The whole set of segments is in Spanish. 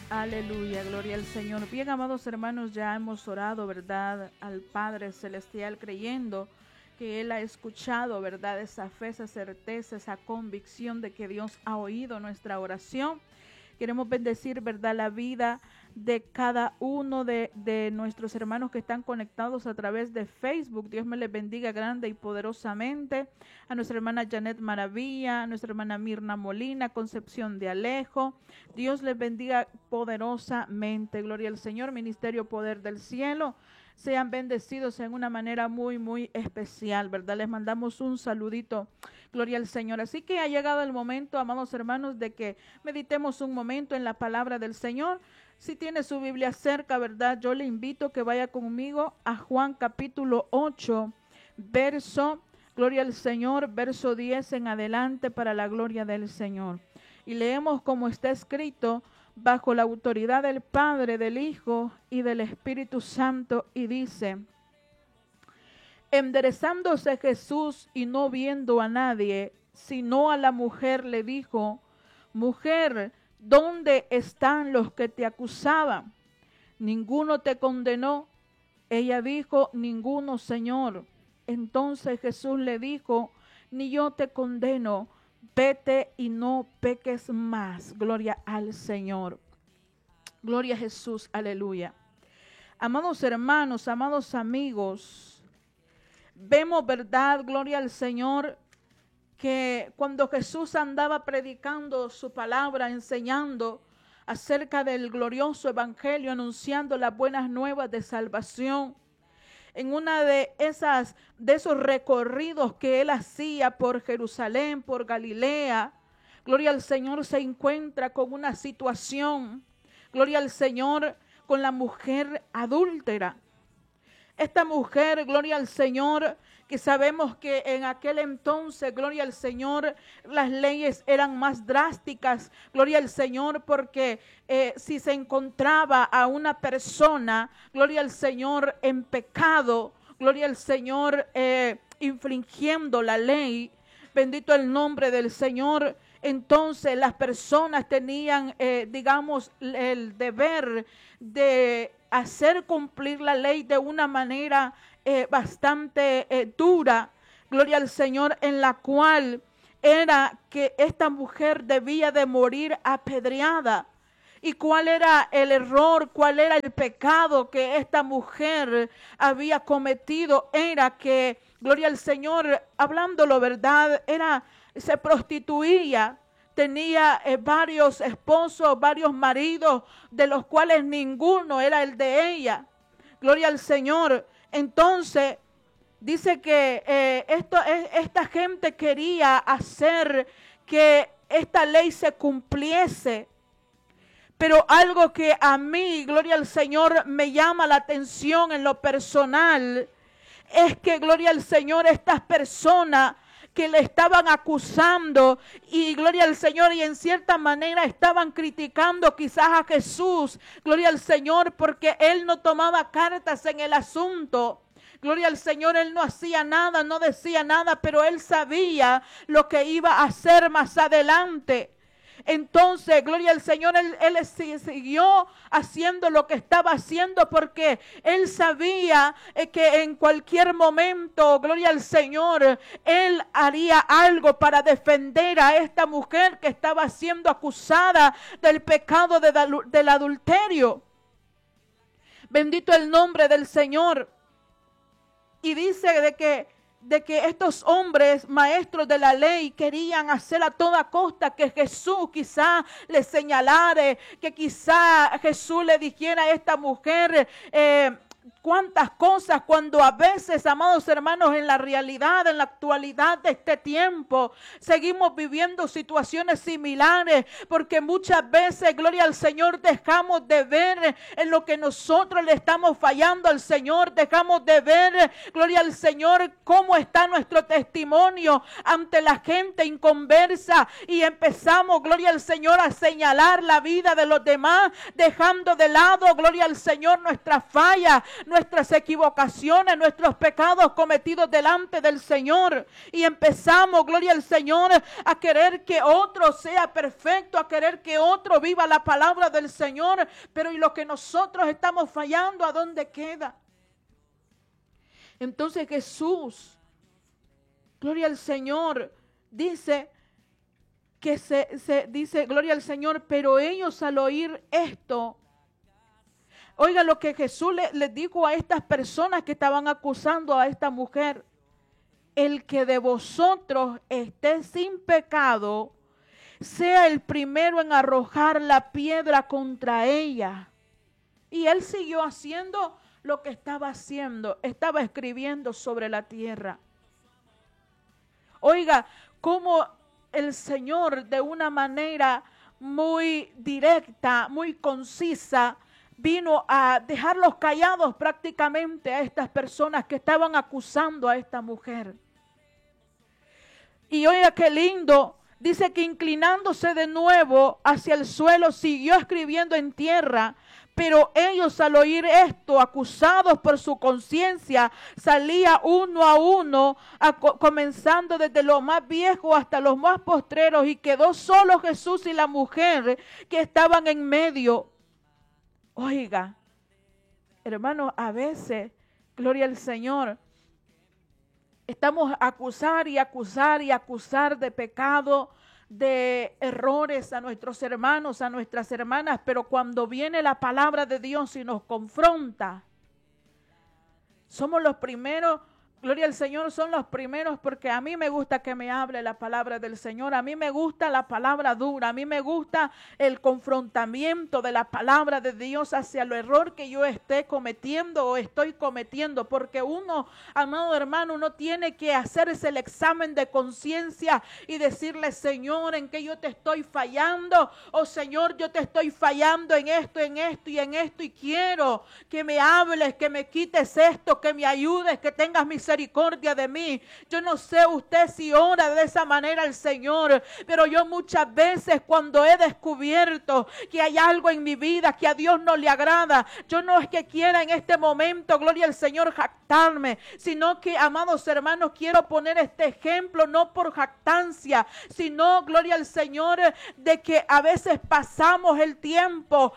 Aleluya, gloria al Señor. Bien, amados hermanos, ya hemos orado, ¿verdad?, al Padre Celestial, creyendo que Él ha escuchado, ¿verdad?, esa fe, esa certeza, esa convicción de que Dios ha oído nuestra oración. Queremos bendecir, ¿verdad?, la vida de cada uno de nuestros hermanos que están conectados a través de Facebook. Dios me les bendiga grande y poderosamente. A nuestra hermana Janet Maravilla, a nuestra hermana Mirna Molina, Concepción de Alejo. Dios les bendiga poderosamente. Gloria al Señor. Ministerio Poder del Cielo. Sean bendecidos en una manera muy, muy especial, ¿verdad? Les mandamos un saludito, gloria al Señor. Así que ha llegado el momento, amados hermanos, de que meditemos un momento en la palabra del Señor. Si tiene su Biblia cerca, ¿verdad?, yo le invito que vaya conmigo a Juan capítulo 8, gloria al Señor, verso 10 en adelante, para la gloria del Señor. Y leemos como está escrito: bajo la autoridad del Padre, del Hijo y del Espíritu Santo, y dice: enderezándose Jesús y no viendo a nadie, sino a la mujer, le dijo: mujer, ¿dónde están los que te acusaban? ¿Ninguno te condenó? Ella dijo: ninguno, Señor. Entonces Jesús le dijo: ni yo te condeno. Vete y no peques más. Gloria al Señor. Gloria a Jesús. Aleluya. Amados hermanos, amados amigos, vemos, ¿verdad?, gloria al Señor, que cuando Jesús andaba predicando su palabra, enseñando acerca del glorioso evangelio, anunciando las buenas nuevas de salvación, en una de esos recorridos que él hacía por Jerusalén, por Galilea, gloria al Señor, se encuentra con una situación, gloria al Señor, con la mujer adúltera. Esta mujer, gloria al Señor, que sabemos que en aquel entonces, gloria al Señor, las leyes eran más drásticas, gloria al Señor, porque si se encontraba a una persona, gloria al Señor, en pecado, gloria al Señor, infringiendo la ley, bendito el nombre del Señor, entonces las personas tenían, digamos, el deber de hacer cumplir la ley de una manera bastante dura, gloria al Señor, en la cual era que esta mujer debía de morir apedreada. ¿Y cuál era el error? ¿Cuál era el pecado que esta mujer había cometido? Era que, gloria al Señor, hablándolo verdad, se prostituía. Tenía varios esposos, varios maridos, de los cuales ninguno era el de ella. Gloria al Señor. Entonces, dice que esta gente quería hacer que esta ley se cumpliese. Pero algo que a mí, gloria al Señor, me llama la atención en lo personal, es que, gloria al Señor, estas personas que le estaban acusando y gloria al Señor, y en cierta manera estaban criticando quizás a Jesús, gloria al Señor, porque él no tomaba cartas en el asunto. Gloria al Señor, él no hacía nada, no decía nada, pero él sabía lo que iba a hacer más adelante. Entonces, gloria al Señor, él siguió haciendo lo que estaba haciendo, porque él sabía que en cualquier momento, gloria al Señor, él haría algo para defender a esta mujer que estaba siendo acusada del pecado del adulterio. Bendito el nombre del Señor. Y dice de que estos hombres maestros de la ley querían hacer a toda costa que Jesús quizá le señalara, que quizá Jesús le dijera a esta mujer cuántas cosas, cuando a veces, amados hermanos, en la realidad, en la actualidad de este tiempo, seguimos viviendo situaciones similares, porque muchas veces, gloria al Señor, dejamos de ver en lo que nosotros le estamos fallando al Señor, dejamos de ver, gloria al Señor, cómo está nuestro testimonio ante la gente inconversa, y empezamos, gloria al Señor, a señalar la vida de los demás, dejando de lado, gloria al Señor, nuestra falla, nuestras equivocaciones, nuestros pecados cometidos delante del Señor. Y empezamos, gloria al Señor, a querer que otro sea perfecto, a querer que otro viva la palabra del Señor. Pero y lo que nosotros estamos fallando, ¿a dónde queda? Entonces Jesús, gloria al Señor, dice que dice, gloria al Señor, pero ellos al oír esto, oiga lo que Jesús les dijo a estas personas que estaban acusando a esta mujer: el que de vosotros esté sin pecado, sea el primero en arrojar la piedra contra ella. Y él siguió haciendo lo que estaba haciendo, estaba escribiendo sobre la tierra. Oiga, cómo el Señor de una manera muy directa, muy concisa, vino a dejarlos callados prácticamente a estas personas que estaban acusando a esta mujer. Y oiga qué lindo, dice que inclinándose de nuevo hacia el suelo, siguió escribiendo en tierra. Pero ellos al oír esto, acusados por su conciencia, salía uno a uno, comenzando desde los más viejos hasta los más postreros, y quedó solo Jesús y la mujer que estaban en medio. Oiga, hermanos, a veces, gloria al Señor, estamos a acusar y acusar y acusar de pecado, de errores a nuestros hermanos, a nuestras hermanas, pero cuando viene la palabra de Dios y nos confronta, somos los primeros, gloria al Señor, son los primeros, porque a mí me gusta que me hable la palabra del Señor, a mí me gusta la palabra dura, a mí me gusta el confrontamiento de la palabra de Dios hacia el error que yo esté cometiendo o estoy cometiendo, porque uno, amado hermano, uno tiene que hacerse el examen de conciencia y decirle: Señor, ¿en qué yo te estoy fallando? O Señor, yo te estoy fallando en esto, en esto y en esto, y quiero que me hables, que me quites esto, que me ayudes, que tengas misericordia de mí. Yo no sé usted si ora de esa manera al Señor, pero yo muchas veces, cuando he descubierto que hay algo en mi vida que a Dios no le agrada, yo no es que quiera en este momento, gloria al Señor, jactarme, sino que, amados hermanos, quiero poner este ejemplo no por jactancia, sino, gloria al Señor, de que a veces pasamos el tiempo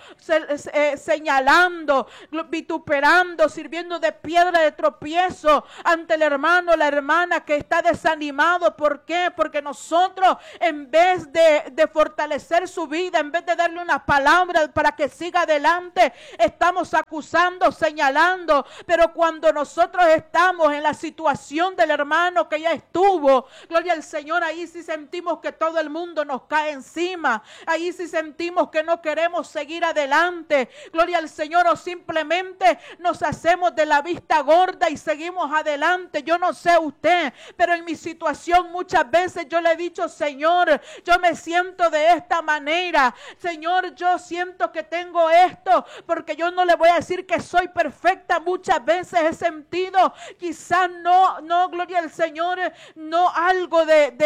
señalando, vituperando, sirviendo de piedra de tropiezo ante el hermano, la hermana que está desanimado. ¿Por qué? Porque nosotros, en vez de fortalecer su vida, en vez de darle una palabra para que siga adelante, estamos acusando, señalando. Pero cuando nosotros estamos en la situación del hermano que ya estuvo, gloria al Señor, ahí sí sentimos que todo el mundo nos cae encima, ahí sí sentimos que no queremos seguir adelante, gloria al Señor, o simplemente nos hacemos de la vista gorda y seguimos adelante. Yo no sé usted, pero en mi situación muchas veces yo le he dicho: Señor, yo me siento de esta manera, Señor, yo siento que tengo esto, porque yo no le voy a decir que soy perfecta. Muchas veces he sentido, quizás no, gloria al Señor, no algo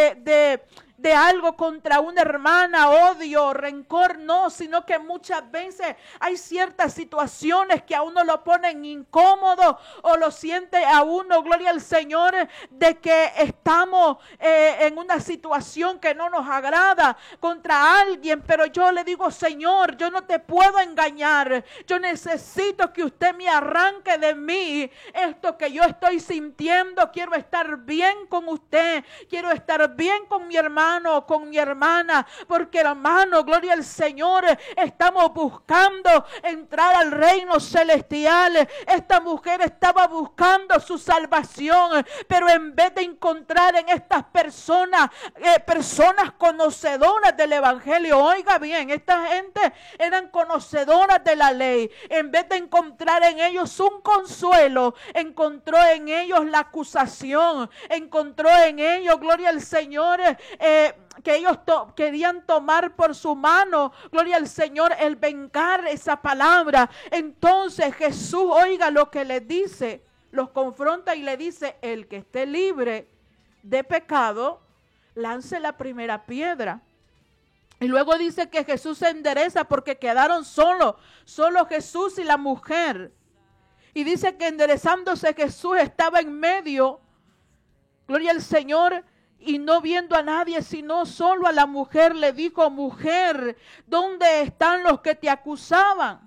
de algo contra una hermana, odio, rencor, no, sino que muchas veces hay ciertas situaciones que a uno lo ponen incómodo o lo siente a uno, gloria al Señor, de que estamos en una situación que no nos agrada contra alguien, pero yo le digo: Señor, yo no te puedo engañar, yo necesito que usted me arranque de mí esto que yo estoy sintiendo. Quiero estar bien con usted, quiero estar bien con mi hermano, con mi hermana, porque, hermano, gloria al Señor, estamos buscando entrar al reino celestial. Esta mujer estaba buscando su salvación, pero en vez de encontrar en estas personas conocedoras del evangelio, oiga bien, esta gente eran conocedoras de la ley, en vez de encontrar en ellos un consuelo, encontró en ellos la acusación, encontró en ellos, gloria al Señor, que ellos querían tomar por su mano, gloria al Señor, el vengar esa palabra. Entonces Jesús, oiga lo que les dice, los confronta y le dice: el que esté libre de pecado, lance la primera piedra. Y luego dice que Jesús se endereza porque quedaron solo Jesús y la mujer. Y dice que enderezándose Jesús estaba en medio, gloria al Señor, y no viendo a nadie, sino solo a la mujer, le dijo: mujer, ¿dónde están los que te acusaban?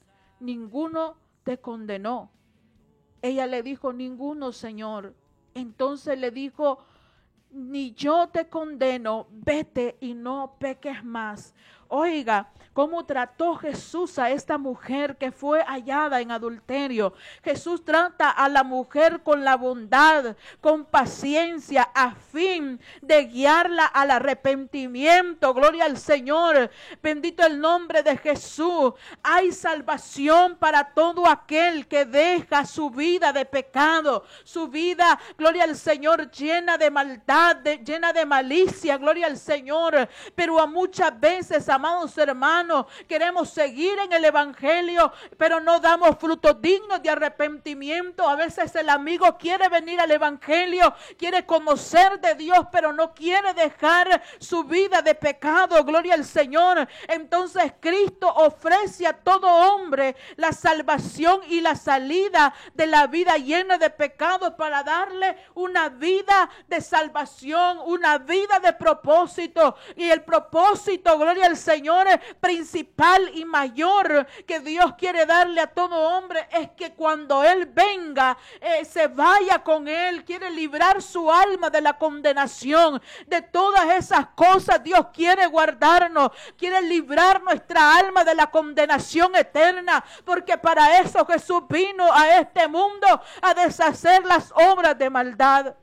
Ninguno te condenó. Ella le dijo: ninguno, Señor. Entonces le dijo: ni yo te condeno, vete y no peques más. Oiga, cómo trató Jesús a esta mujer que fue hallada en adulterio. Jesús trata a la mujer con la bondad, con paciencia, a fin de guiarla al arrepentimiento. Gloria al Señor. Bendito el nombre de Jesús. Hay salvación para todo aquel que deja su vida de pecado, su vida, gloria al Señor, llena de maldad, llena de malicia, gloria al Señor. Pero a muchas veces, amados hermanos, queremos seguir en el evangelio, pero no damos frutos dignos de arrepentimiento. A veces el amigo quiere venir al evangelio, quiere conocer de Dios, pero no quiere dejar su vida de pecado, gloria al Señor. Entonces Cristo ofrece a todo hombre la salvación y la salida de la vida llena de pecado, para darle una vida de salvación, una vida de propósito. Y el propósito, gloria al Señor, principal y mayor que Dios quiere darle a todo hombre es que cuando Él venga, se vaya con Él. Quiere librar su alma de la condenación, de todas esas cosas. Dios quiere guardarnos, quiere librar nuestra alma de la condenación eterna, porque para eso Jesús vino a este mundo, a deshacer las obras de maldad.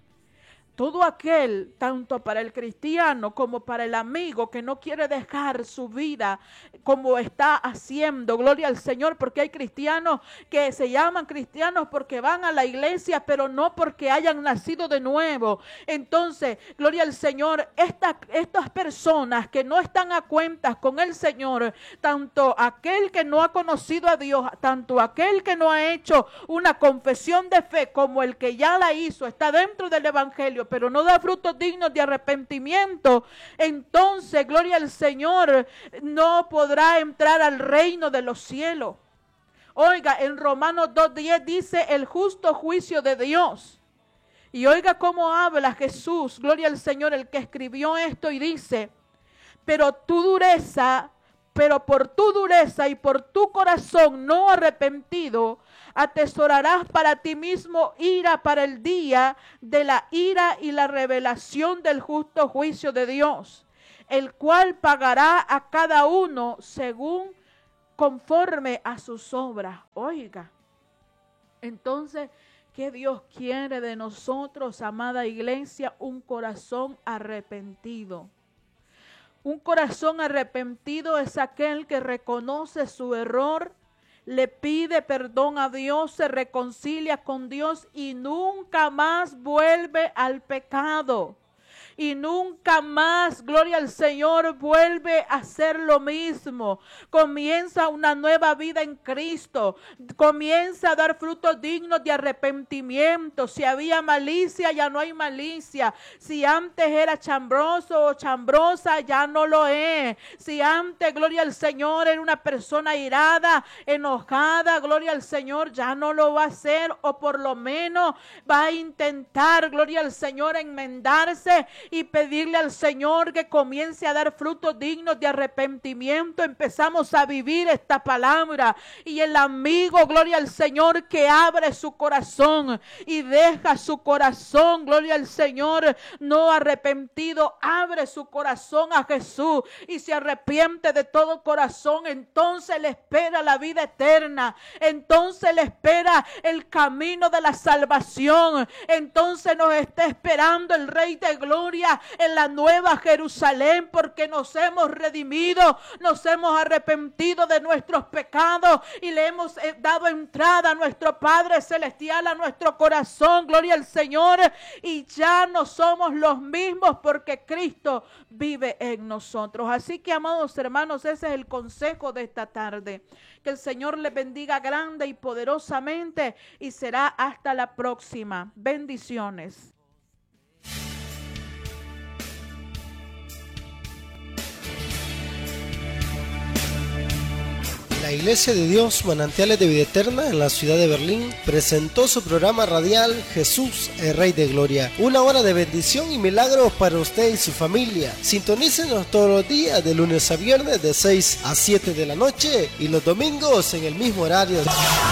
Todo aquel, tanto para el cristiano como para el amigo que no quiere dejar su vida como está haciendo, gloria al Señor, porque hay cristianos que se llaman cristianos porque van a la iglesia, pero no porque hayan nacido de nuevo. Entonces, gloria al Señor, estas personas que no están a cuentas con el Señor, tanto aquel que no ha conocido a Dios, tanto aquel que no ha hecho una confesión de fe, como el que ya la hizo, está dentro del evangelio, pero no da frutos dignos de arrepentimiento, entonces, gloria al Señor, no podrá entrar al reino de los cielos. Oiga, en Romanos 2:10 dice el justo juicio de Dios. Y oiga cómo habla Jesús, gloria al Señor, el que escribió esto, y dice: pero por tu dureza y por tu corazón no arrepentido, atesorarás para ti mismo ira para el día de la ira y la revelación del justo juicio de Dios, el cual pagará a cada uno según conforme a sus obras. Oiga, entonces, ¿qué Dios quiere de nosotros, amada iglesia? Un corazón arrepentido. Un corazón arrepentido es aquel que reconoce su error, le pide perdón a Dios, se reconcilia con Dios y nunca más vuelve al pecado. Y nunca más, gloria al Señor, vuelve a hacer lo mismo. Comienza una nueva vida en Cristo. Comienza a dar frutos dignos de arrepentimiento. Si había malicia, ya no hay malicia. Si antes era chambroso o chambrosa, ya no lo es. Si antes, gloria al Señor, era una persona irada, enojada, gloria al Señor, ya no lo va a hacer, o por lo menos va a intentar, gloria al Señor, enmendarse y pedirle al Señor que comience a dar frutos dignos de arrepentimiento. Empezamos a vivir esta palabra, y el amigo, gloria al Señor, que abre su corazón y deja su corazón, gloria al Señor, no arrepentido, abre su corazón a Jesús y se arrepiente de todo corazón, entonces le espera la vida eterna, entonces le espera el camino de la salvación, entonces nos está esperando el Rey de Gloria en la nueva Jerusalén, porque nos hemos redimido, nos hemos arrepentido de nuestros pecados y le hemos dado entrada a nuestro Padre Celestial, a nuestro corazón, gloria al Señor, y ya no somos los mismos porque Cristo vive en nosotros. Así que, amados hermanos, ese es el consejo de esta tarde. Que el Señor les bendiga grande y poderosamente, y será hasta la próxima. Bendiciones. La La Iglesia de Dios Manantiales de Vida Eterna en la ciudad de Berlín presentó su programa radial Jesús, el Rey de Gloria. Una hora de bendición y milagros para usted y su familia. Sintonícenos todos los días de lunes a viernes de 6 a 7 de la noche y los domingos en el mismo horario.